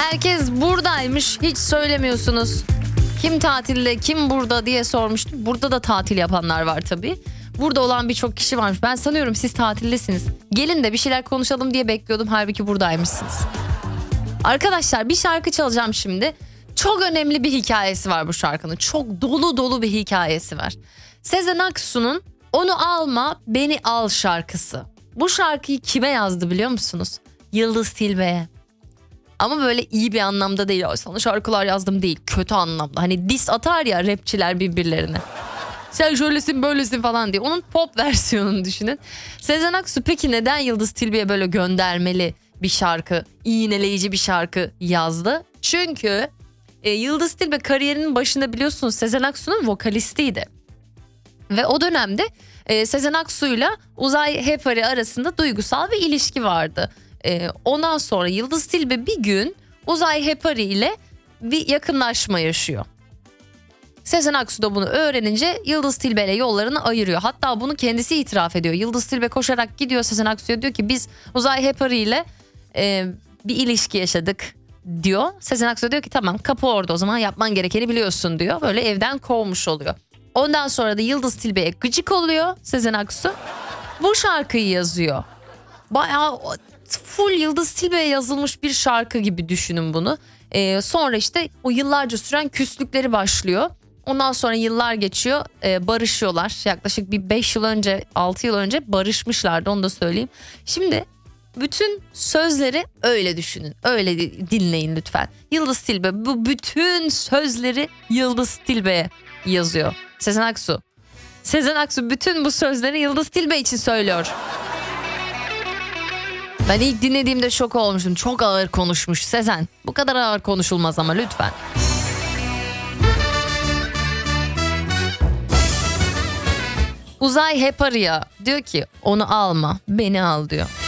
Herkes buradaymış, hiç söylemiyorsunuz. Kim tatilde, kim burada diye sormuştum. Burada da tatil yapanlar var tabii. Burada olan birçok kişi varmış. Ben sanıyorum siz tatildesiniz. Gelin de bir şeyler konuşalım diye bekliyordum. Halbuki buradaymışsınız. Arkadaşlar, bir şarkı çalacağım şimdi. Çok önemli bir hikayesi var bu şarkının. Çok dolu dolu bir hikayesi var. Sezen Aksu'nun "Onu Alma Beni Al" şarkısı. Bu şarkıyı kime yazdı biliyor musunuz? Yıldız Tilbe'ye. Ama böyle iyi bir anlamda değil. Sana şarkılar yazdım değil. Kötü anlamda. Hani diss atar ya rapçiler birbirlerine. Sen şöylesin böylesin falan diye. Onun pop versiyonunu düşünün. Sezen Aksu peki neden Yıldız Tilbe'ye böyle göndermeli bir şarkı, iğneleyici bir şarkı yazdı? Çünkü Yıldız Tilbe kariyerinin başında biliyorsunuz Sezen Aksu'nun vokalistiydi. Ve o dönemde Sezen Aksu'yla Uzay Hepari arasında duygusal bir ilişki vardı. Ondan sonra Yıldız Tilbe bir gün Uzay Hepari ile bir yakınlaşma yaşıyor. Sezen Aksu da bunu öğrenince Yıldız Tilbe ile yollarını ayırıyor. Hatta bunu kendisi itiraf ediyor. Yıldız Tilbe koşarak gidiyor Sezen Aksu'ya, diyor ki biz Uzay Hepari ile bir ilişki yaşadık diyor. Sezen Aksu diyor ki tamam, kapı orada, o zaman yapman gerekeni biliyorsun diyor. Böyle evden kovmuş oluyor. Ondan sonra da Yıldız Tilbe'ye gıcık oluyor Sezen Aksu. Bu şarkıyı yazıyor. Bayağı full Yıldız Tilbe'ye yazılmış bir şarkı gibi düşünün bunu. Sonra işte o yıllarca süren küslükleri başlıyor. Ondan sonra yıllar geçiyor, barışıyorlar. Yaklaşık bir 5 yıl önce, 6 yıl önce barışmışlardı, onu da söyleyeyim. Şimdi bütün sözleri öyle düşünün, öyle dinleyin lütfen. Yıldız Tilbe bu bütün sözleri Yıldız Tilbe'ye yazıyor. Sezen Aksu bütün bu sözleri Yıldız Tilbe için söylüyor. Ben ilk dinlediğimde şok olmuştum. Çok ağır konuşmuş Sezen. Bu kadar ağır konuşulmaz ama lütfen. Uzay Hepari'ye diyor ki onu alma, beni al diyor.